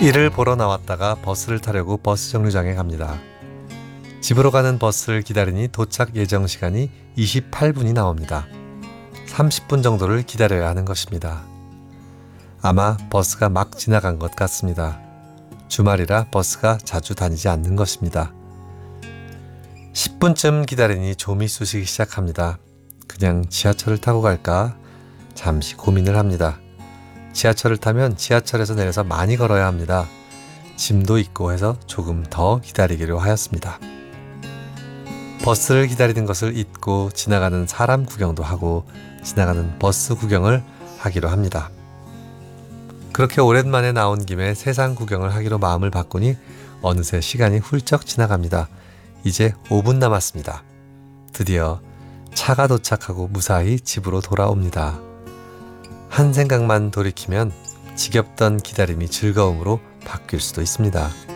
일을 보러 나왔다가 버스를 타려고 버스 정류장에 갑니다. 집으로 가는 버스를 기다리니 도착 예정 시간이 28분이 나옵니다. 30분 정도를 기다려야 하는 것입니다. 아마 버스가 막 지나간 것 같습니다. 주말이라 버스가 자주 다니지 않는 것입니다. 10분쯤 기다리니 좀이 쑤시기 시작합니다. 그냥 지하철을 타고 갈까? 잠시 고민을 합니다. 지하철을 타면 지하철에서 내려서 많이 걸어야 합니다. 짐도 있고 해서 조금 더 기다리기로 하였습니다. 버스를 기다리는 것을 잊고 지나가는 사람 구경도 하고 지나가는 버스 구경을 하기로 합니다. 그렇게 오랜만에 나온 김에 세상 구경을 하기로 마음을 바꾸니 어느새 시간이 훌쩍 지나갑니다. 이제 5분 남았습니다. 드디어 차가 도착하고 무사히 집으로 돌아옵니다. 한 생각만 돌이키면 지겹던 기다림이 즐거움으로 바뀔 수도 있습니다.